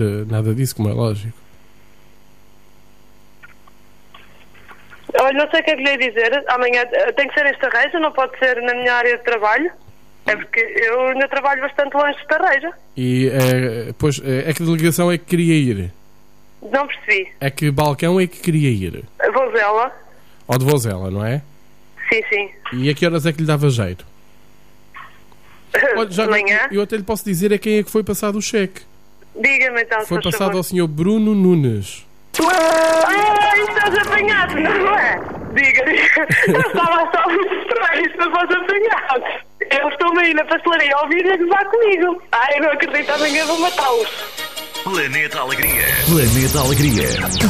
nada disso, como é lógico. Olha, não sei o que é que lhe ia dizer. Amanhã tem que ser em Estarreja, não pode ser na minha área de trabalho. É porque eu ainda trabalho bastante longe de Estarreja. E, pois, é que delegação é que queria ir? Não percebi. É que balcão é que queria ir? Vozela. Ou de Vozela, não é? Sim, sim. E a que horas é que lhe dava jeito? Olha, já, de manhã. Eu até lhe posso dizer a quem é que foi passado o cheque. Diga-me então, Foi se faz passado favor. ao Sr. Bruno Nunes. Estás apanhado, não é? Diga. Eu estava só muito estranho, isto não fosse apanhado. Eu estou-me aí na pastelaria a ouvir e a gozar comigo. Eu não acredito, amanhã vou matá-los. Planeta Alegria. Planeta Alegria.